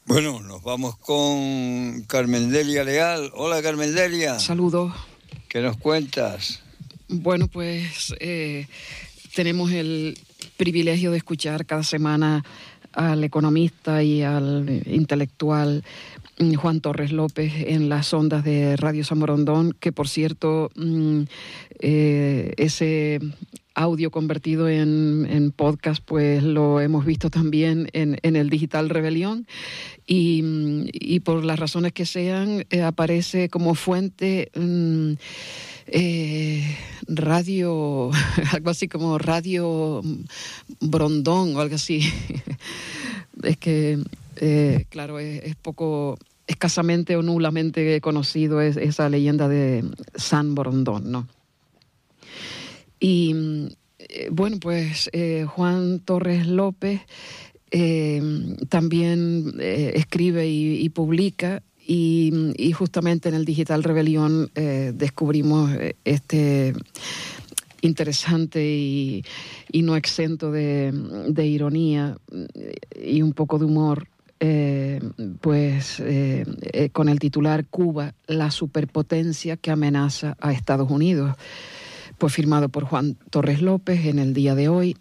Bueno, nos vamos con Carmen Delia Leal. Hola, Carmen Delia. Saludos. ¿Qué nos cuentas? Bueno, pues tenemos el privilegio de escuchar cada semana al economista y al intelectual Juan Torres López en las ondas de Radio San Borondón, que por cierto, ese audio convertido en podcast, pues lo hemos visto también en el Digital Rebelión y por las razones que sean, aparece como fuente radio, algo así como Radio Brondón o algo así. Es que, claro, es poco, escasamente o nulamente conocido esa leyenda de San Borondón, ¿no? Y bueno, pues Juan Torres López también escribe y publica, y justamente en el Digital Rebelión descubrimos este interesante y no exento de ironía y un poco de humor, con el titular Cuba, la superpotencia que amenaza a Estados Unidos, pues firmado por Juan Torres López en el día de hoy,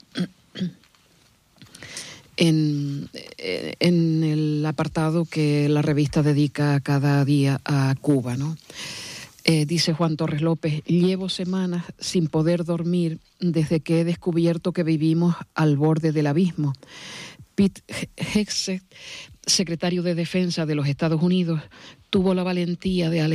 en el apartado que la revista dedica cada día a Cuba, ¿no? Dice Juan Torres López: llevo semanas sin poder dormir desde que he descubierto que vivimos al borde del abismo. Pete Hegseth, secretario de Defensa de los Estados Unidos, tuvo la valentía de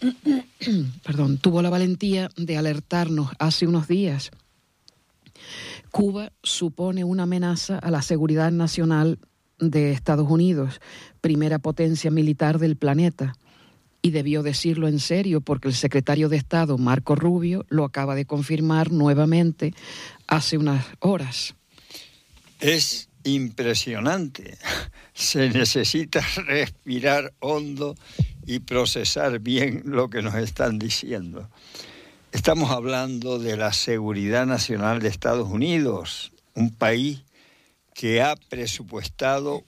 alertarnos hace unos días. Cuba supone una amenaza a la seguridad nacional de Estados Unidos, primera potencia militar del planeta. Y debió decirlo en serio, porque el secretario de Estado, Marco Rubio, lo acaba de confirmar nuevamente hace unas horas. Es impresionante. Se necesita respirar hondo y procesar bien lo que nos están diciendo. Estamos hablando de la seguridad nacional de Estados Unidos, un país que ha presupuestado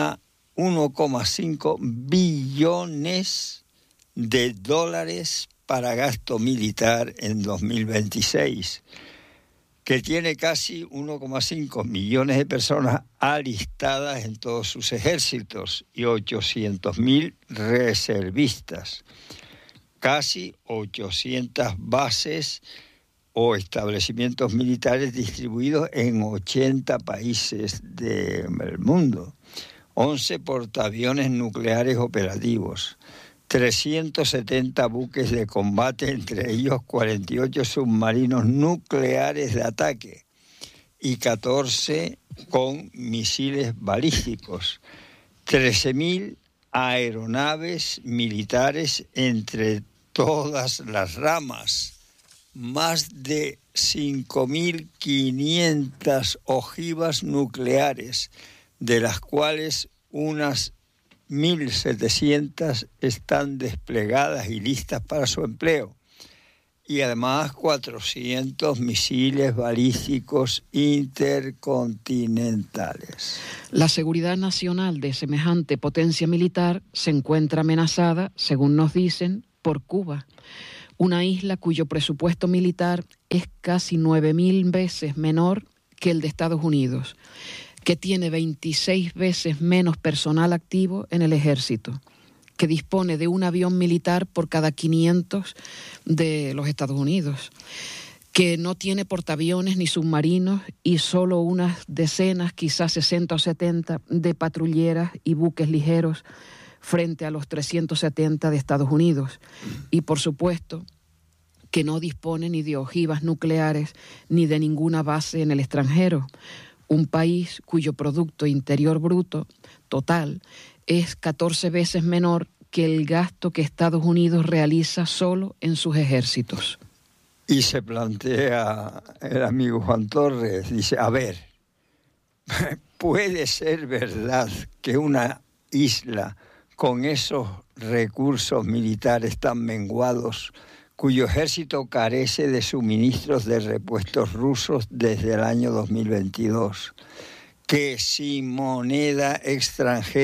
1,5 billones de dólares para gasto militar en 2026, que tiene casi 1,5 millones de personas alistadas en todos sus ejércitos y 800.000 reservistas, casi 800 bases o establecimientos militares distribuidos en 80 países del mundo, 11 portaaviones nucleares operativos, 370 buques de combate, entre ellos 48 submarinos nucleares de ataque y 14 con misiles balísticos, 13.000 aeronaves militares entre todas las ramas, más de 5.500 ojivas nucleares, de las cuales unas 1.700 están desplegadas y listas para su empleo, y además 400 misiles balísticos intercontinentales. La seguridad nacional de semejante potencia militar se encuentra amenazada, según nos dicen, por Cuba, una isla cuyo presupuesto militar es casi 9.000 veces menor que el de Estados Unidos, que tiene 26 veces menos personal activo en el ejército, que dispone de un avión militar por cada 500 de los Estados Unidos, que no tiene portaaviones ni submarinos y solo unas decenas, quizás 60 o 70, de patrulleras y buques ligeros frente a los 370 de Estados Unidos. Y, por supuesto, que no dispone ni de ojivas nucleares ni de ninguna base en el extranjero. Un país cuyo Producto Interior Bruto total es 14 veces menor que el gasto que Estados Unidos realiza solo en sus ejércitos. Y se plantea el amigo Juan Torres, dice, a ver, ¿puede ser verdad que una isla con esos recursos militares tan menguados, cuyo ejército carece de suministros de repuestos rusos desde el año 2022, que sin moneda extranjera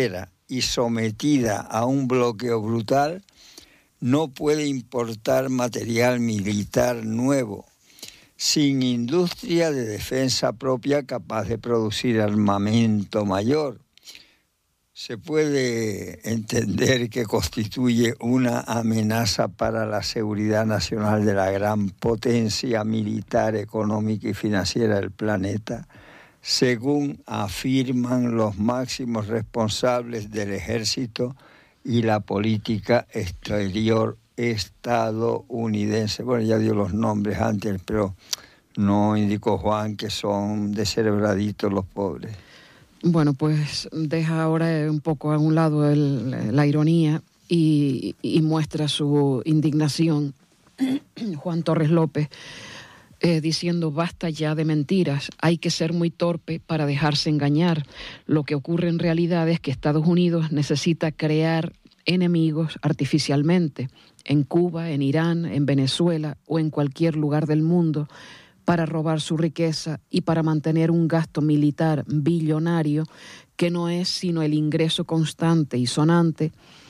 y sometida a un bloqueo brutal, no puede importar material militar nuevo, sin industria de defensa propia capaz de producir armamento mayor. Se puede entender que constituye una amenaza para la seguridad nacional de la gran potencia militar, económica y financiera del planeta, según afirman los máximos responsables del ejército y la política exterior estadounidense. Bueno, ya dio los nombres antes, pero no indicó Juan que son descerebraditos los pobres. Bueno, pues deja ahora un poco a un lado la ironía y muestra su indignación. Juan Torres López diciendo: basta ya de mentiras, hay que ser muy torpe para dejarse engañar. Lo que ocurre en realidad es que Estados Unidos necesita crear enemigos artificialmente en Cuba, en Irán, en Venezuela o en cualquier lugar del mundo, para robar su riqueza y para mantener un gasto militar billonario que no es sino el ingreso constante y sonante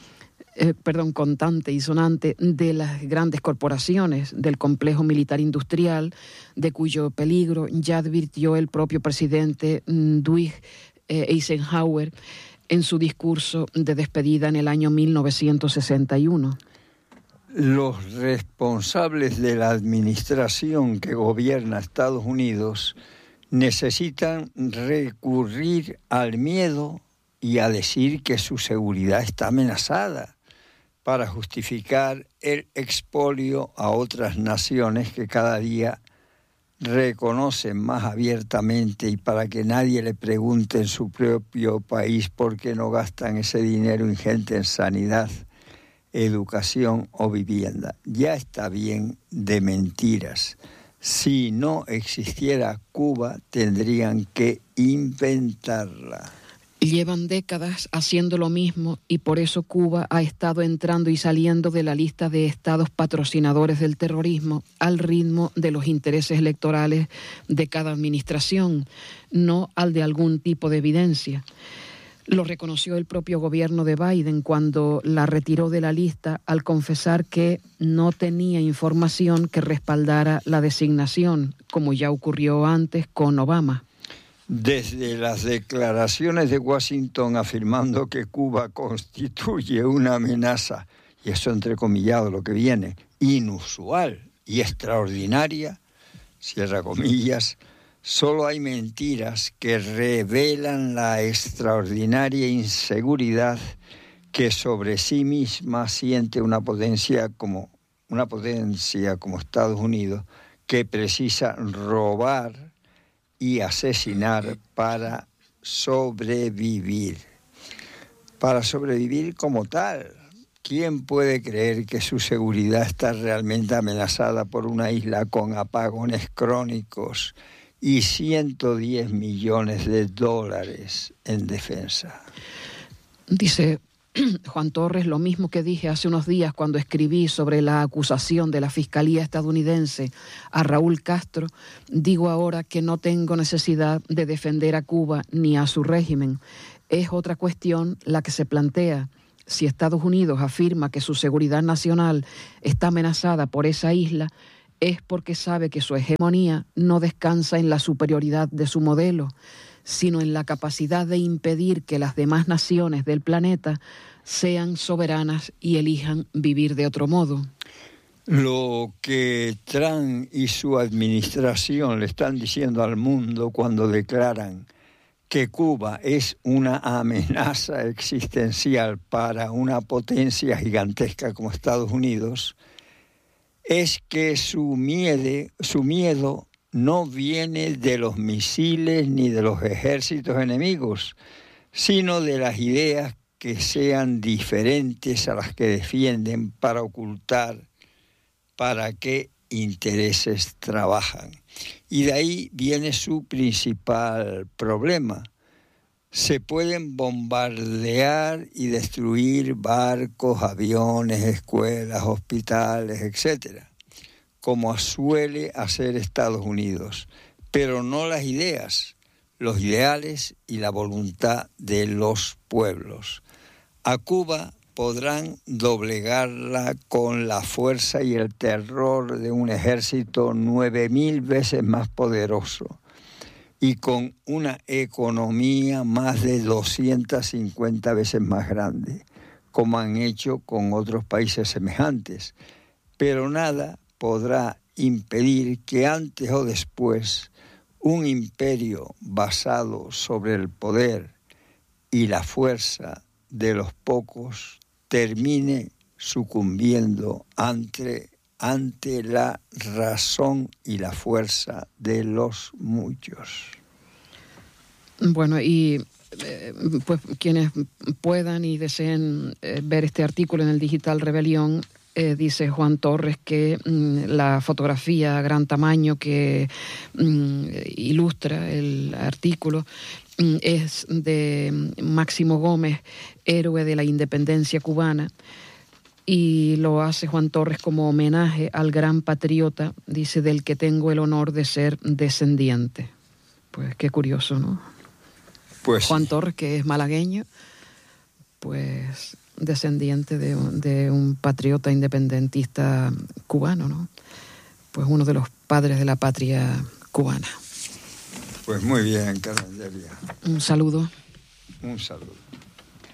de las grandes corporaciones del complejo militar industrial, de cuyo peligro ya advirtió el propio presidente Dwight Eisenhower en su discurso de despedida en el año 1961. Los responsables de la administración que gobierna Estados Unidos necesitan recurrir al miedo y a decir que su seguridad está amenazada para justificar el expolio a otras naciones que cada día reconocen más abiertamente, y para que nadie le pregunte en su propio país por qué no gastan ese dinero ingente en sanidad, educación o vivienda. Ya está bien de mentiras. Si no existiera Cuba, tendrían que inventarla. Llevan décadas haciendo lo mismo y por eso Cuba ha estado entrando y saliendo de la lista de estados patrocinadores del terrorismo al ritmo de los intereses electorales de cada administración, no al de algún tipo de evidencia. Lo reconoció el propio gobierno de Biden cuando la retiró de la lista al confesar que no tenía información que respaldara la designación, como ya ocurrió antes con Obama. Desde las declaraciones de Washington afirmando que Cuba constituye una amenaza, y eso entrecomillado lo que viene, inusual y extraordinaria, cierra comillas, solo hay mentiras que revelan la extraordinaria inseguridad que sobre sí misma siente una potencia como Estados Unidos, que precisa robar y asesinar para sobrevivir. Para sobrevivir como tal. ¿Quién puede creer que su seguridad está realmente amenazada por una isla con apagones crónicos y 110 millones de dólares en defensa? Dice Juan Torres lo mismo que dije hace unos días cuando escribí sobre la acusación de la Fiscalía estadounidense a Raúl Castro. Digo ahora que no tengo necesidad de defender a Cuba ni a su régimen. Es otra cuestión la que se plantea. Si Estados Unidos afirma que su seguridad nacional está amenazada por esa isla, es porque sabe que su hegemonía no descansa en la superioridad de su modelo, sino en la capacidad de impedir que las demás naciones del planeta sean soberanas y elijan vivir de otro modo. Lo que Trump y su administración le están diciendo al mundo cuando declaran que Cuba es una amenaza existencial para una potencia gigantesca como Estados Unidos, es que su miedo no viene de los misiles ni de los ejércitos enemigos, sino de las ideas que sean diferentes a las que defienden para ocultar para qué intereses trabajan. Y de ahí viene su principal problema. Se pueden bombardear y destruir barcos, aviones, escuelas, hospitales, etcétera, como suele hacer Estados Unidos, pero no las ideas, los ideales y la voluntad de los pueblos. A Cuba podrán doblegarla con la fuerza y el terror de un ejército 9.000 veces más poderoso y con una economía más de 250 veces más grande, como han hecho con otros países semejantes. Pero nada podrá impedir que antes o después un imperio basado sobre el poder y la fuerza de los pocos termine sucumbiendo ante la razón y la fuerza de los muchos. Bueno, y pues quienes puedan y deseen ver este artículo en el Digital Rebelión, dice Juan Torres que la fotografía a gran tamaño que ilustra el artículo es de Máximo Gómez, héroe de la independencia cubana, y lo hace Juan Torres como homenaje al gran patriota, dice, del que tengo el honor de ser descendiente. Pues qué curioso, ¿no? Pues Juan sí. Torres, que es malagueño, pues descendiente de un patriota independentista cubano, ¿no? Pues uno de los padres de la patria cubana. Pues muy bien, Carandelia. Un saludo. Un saludo.